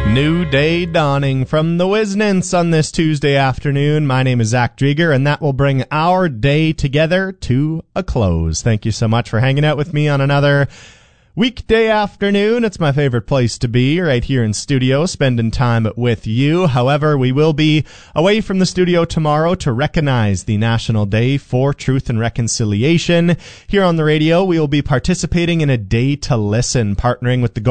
New day dawning from the Wiznants on this Tuesday afternoon. My name is Zach Drieger, and that will bring our day together to a close. Thank you so much for hanging out with me on another weekday afternoon. It's my favorite place to be, right here in studio, spending time with you. However, we will be away from the studio tomorrow to recognize the National Day for Truth and Reconciliation. Here on the radio, we will be participating in a Day to Listen, partnering with the